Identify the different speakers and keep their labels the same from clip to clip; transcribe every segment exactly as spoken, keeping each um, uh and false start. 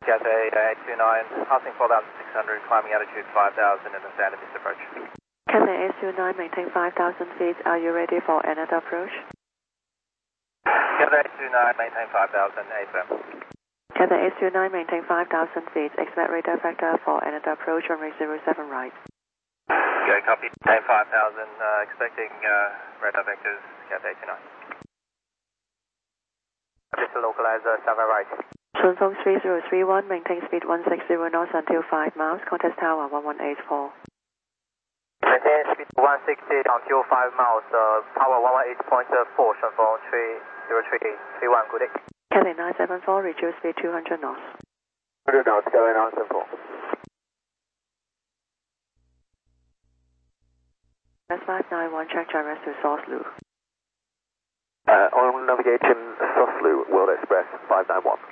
Speaker 1: Cathay eight two nine, passing four thousand six hundred, climbing altitude five thousand in the standard mist approach.
Speaker 2: Cathay eight two nine, maintain five thousand feet. Are you ready for another approach?
Speaker 1: Cathay eight two nine, maintain five thousand, A firm.
Speaker 2: Cathay eight two nine, maintain five thousand feet. Expect radar vector for another approach, runway zero seven right.
Speaker 1: Go, copy. Maintain five thousand, uh, expecting uh, radar vectors, Cathay eight two nine. Just to localize uh, seven right.
Speaker 2: Shunfeng three zero three one, maintain speed one six zero knots until five miles, contact tower one one eight four.
Speaker 1: Maintain speed one sixty until five miles, uh, tower one one eight point four, Shunfeng three zero three three one, good day.
Speaker 2: Cathay nine seven four, reduce speed two hundred knots.
Speaker 1: two hundred knots, Cathay nine seven four.
Speaker 2: S five nine one, check gyros to source loop.
Speaker 1: Uh, on navigation, Soslu, World Express five nine one.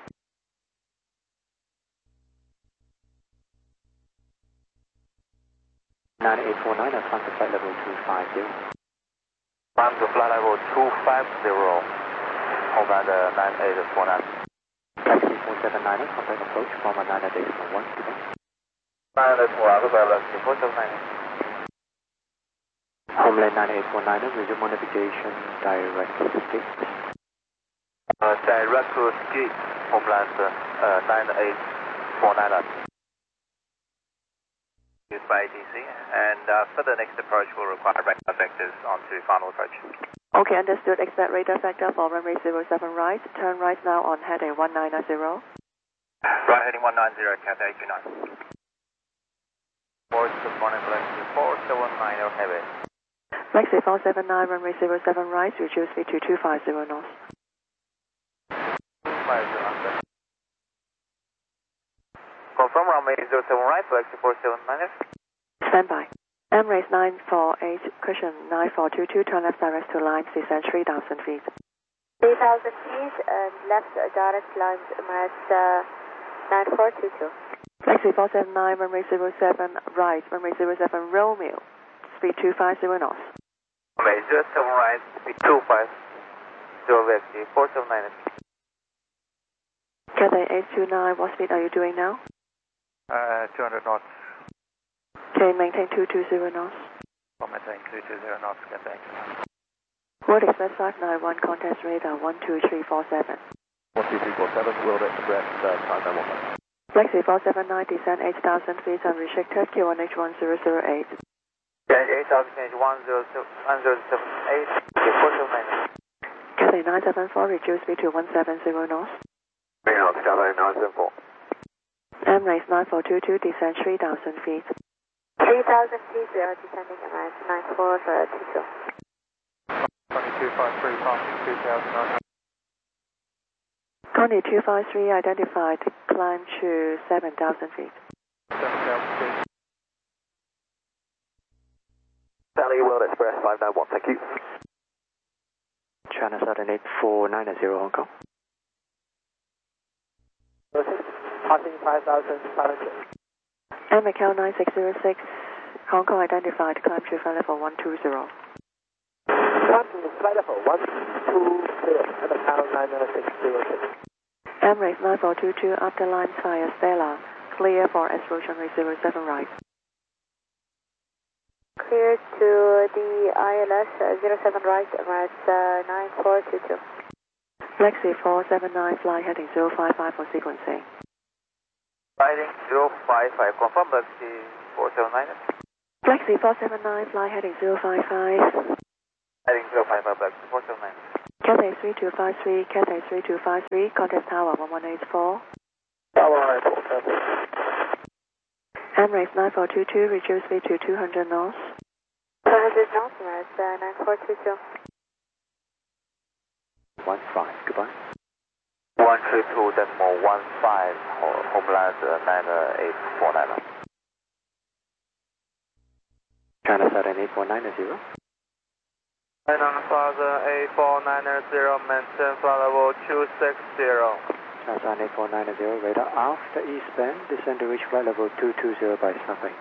Speaker 3: nine eight four nine, and climb to flight level two five zero.
Speaker 1: Climb to flight level two five zero, Homeland uh, nine eight four nine.
Speaker 3: Taxi four seven nine, contact approach from a nine eight four one, goodbye.
Speaker 1: nine eight four nine, goodbye, four seven nine.
Speaker 3: Homeland nine eight four nine, resume on navigation, direct to escape.
Speaker 1: Uh, direct to escape, Homeland uh, nine eight four nine. Used by A T C, and uh, for the next approach we'll require radar vectors onto final approach.
Speaker 2: Okay, understood. Expect radar vector for runway zero seven right. Turn right now on heading one nine zero.
Speaker 1: Right heading one nine zero, Cathay eight two nine. Force good morning, Flexi four seven nine, heavy.
Speaker 2: Flexi four seven nine, runway zero seven right, reduce speed to two five zero knots.
Speaker 1: two five zero. Confirm runway zero seven right, Flexi four seven nine.
Speaker 2: Stand by. Emirates nine four eight, cushion nine four two two, turn left direct to line, descend three thousand feet.
Speaker 4: three thousand feet and left direct line, Emirates uh, nine four two two.
Speaker 2: Flexi four seven nine, runway zero seven right, runway zero seven Romeo, speed two five zero knots.
Speaker 1: Runway zero seven right, speed two five zero, Flexi four seven nine.
Speaker 2: Cathay eight two nine, what speed are you doing now?
Speaker 1: Uh, two hundred knots.
Speaker 2: Okay, maintain two two zero knots.
Speaker 1: I'll maintain two two zero knots, Cathay eight two nine.
Speaker 2: World Express five nine one, contact radar one two three four seven.
Speaker 1: one two three four seven, World Express uh, five nine one.
Speaker 2: Flexi four seven nine, descend eight thousand feet unrestricted, Q one H one zero zero eight.
Speaker 1: eight thousand H one zero seven eight, four seven nine.
Speaker 2: Cathay nine seven four, reduce speed to one seven zero knots.
Speaker 1: three knots, Cathay nine seven four.
Speaker 2: Emirates nine four two two, descend three thousand feet.
Speaker 4: three thousand feet, we are descending Emirates nine four two two.
Speaker 1: twenty-two five three, passing two thousand nine hundred.
Speaker 2: Connie two five three, identified, climb to seven thousand feet.
Speaker 1: seven thousand feet. Sally, World Express five nine one, thank you.
Speaker 3: China Southern eight four nine zero, Hong Kong.
Speaker 1: Passing five thousand five hundred.
Speaker 2: And Macau nine six zero six, Hong Kong identified, climb to flight level one two zero.
Speaker 1: One to flight level one two zero, and Macau nine six zero six.
Speaker 2: Emirates nine four two two, after line fire Stella, clear for approach runway zero seven right.
Speaker 4: Clear to the I L S uh, zero seven right, Emirates uh, nine four two two.
Speaker 2: Flexi four seven nine, fly heading zero five five for sequencing.
Speaker 1: Fighting zero five five, confirm Flexi four seven nine.
Speaker 2: Flexi four seven nine, fly heading zero five five.
Speaker 1: Heading zero five five, Flexi four seven nine.
Speaker 2: Cathay three two five three, Cathay three two five three, contact tower one one eight four.
Speaker 1: Tower four seven.
Speaker 2: Emirates nine four two two, reduce speed to two hundred knots.
Speaker 4: two hundred knots, Emirates uh, nine four two two.
Speaker 3: one five, goodbye.
Speaker 1: one three two decimal one five, Homeland nine eight four nine.
Speaker 3: China Southern eight four nine zero.
Speaker 1: China Southern eight four nine zero, maintain flight level two six zero.
Speaker 3: China Southern eight four nine zero, radar after eastbound, descend to reach flight level two two zero by Southwest.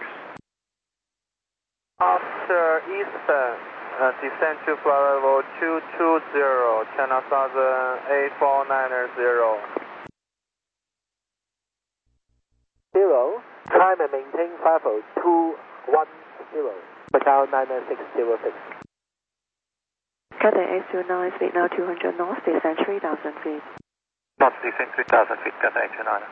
Speaker 1: After eastbound, uh, descend to flight level two two zero, China Southern eight four nine zero.
Speaker 5: maintain five oh two one zero, Macau nine six zero six.
Speaker 2: Cathay eight two nine, speed now two hundred knots, descend three thousand feet.
Speaker 1: Knots, descend three thousand feet, Cathay eight two nine.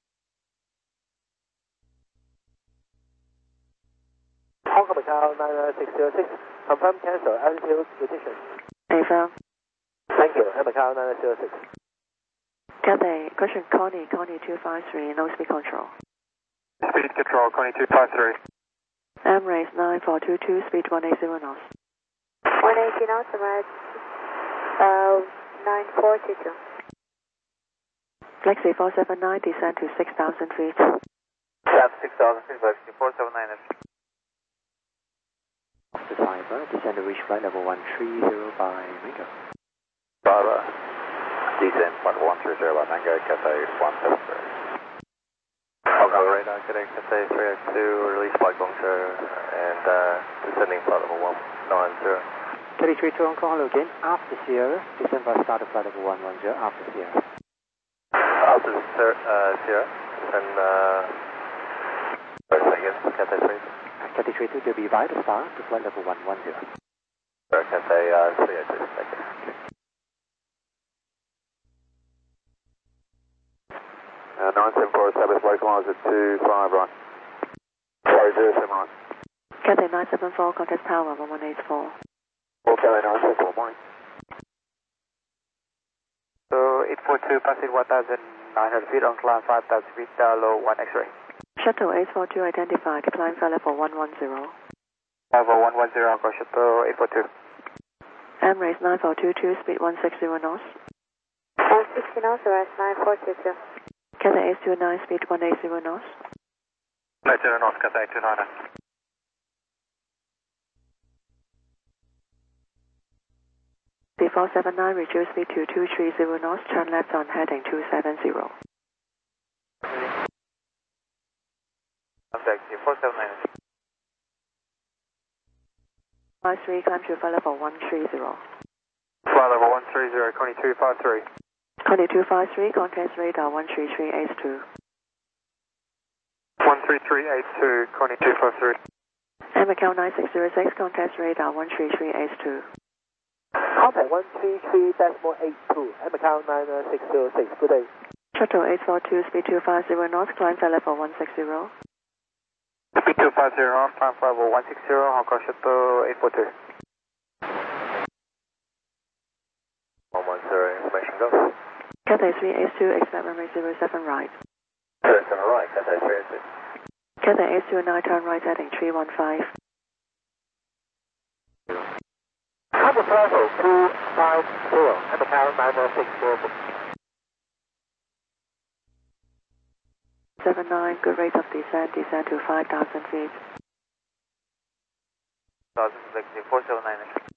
Speaker 5: Hong Kong Macau nine six zero six, confirm cancel, altitude repetition.
Speaker 2: Affirm.
Speaker 5: Thank you, Air Macau nine zero six.
Speaker 2: Cathay, question Connie, Connie two five three, no speed control.
Speaker 1: Speed control, Connie two five three.
Speaker 2: Emirates nine four two two, speed one eighty knots.
Speaker 4: one eighty knots, Emirates uh, nine four two two.
Speaker 2: Flexi four seven nine, descend to six thousand feet.
Speaker 1: Yeah, six thousand feet, Flexi four seven nine.
Speaker 3: After Cyber, descend to reach flight level one three zero by Mango.
Speaker 1: Cyber, descend flight one three zero by Mango, Cathay one seven three. Okay, radar, getting Cathay three oh two, release flight Guangzhou, and uh, descending flight level one nine zero.
Speaker 3: Cathay three two on call, hello again. After Sierra, descend by start of flight level one one zero after Sierra.
Speaker 1: After uh, Sierra, and uh, first again, Cathay three.
Speaker 3: Cathay three two, will be by the start to flight level one one zero.
Speaker 1: Cathay uh, three oh two, thank you. Uh, nine seven four, establish localizer two five right. Sorry, zero seven right.
Speaker 2: Cathay nine seven four, contact tower one one eight four.
Speaker 1: Okay, nine seven four, morning. So, eight four two, passing one thousand nine hundred feet on climb five thousand feet, uh, low one X-ray.
Speaker 2: Shuttle eight four two identified, climb flight level one one zero.
Speaker 1: Level one one zero, go shuttle eight four two.
Speaker 2: Emirates nine four two two, speed one sixty knots.
Speaker 4: one sixty knots, Emirates nine four two two.
Speaker 2: Cathay eight two nine, speed one eighty knots.
Speaker 1: eight zero knots, Cathay eight two nine.
Speaker 2: C four seven nine, reduce speed to two three zero knots, turn left on heading two seven zero.
Speaker 1: Contact C four seven nine.
Speaker 2: five three, climb to flight level one three zero.
Speaker 1: Flight level one three zero, Connie two five three.
Speaker 2: Connie two five three, contact radar one three three eight two.
Speaker 1: one three three eight two, Connie two five three.
Speaker 2: Air Macau nine six zero six, contact radar one three three eight two.
Speaker 5: Contact one three three eight two, Air Macau nine six zero six, good day.
Speaker 2: Shuttle eight four two, speed two five zero knots, climb flight level one sixty.
Speaker 1: Speed two five zero knots, climb flight level one sixty, Hong Kong shuttle eight four two. one one zero, information go.
Speaker 2: Cathay three eight two, expect runway zero seven right.
Speaker 1: zero seven right, Cathay three eight two.
Speaker 2: Cathay eight two nine, turn right heading three one five.
Speaker 5: Contact level two five zero, Air Macau nine six zero six.
Speaker 2: seven nine, good rate of descent, descend to five thousand feet.
Speaker 1: one thousand, four seven nine.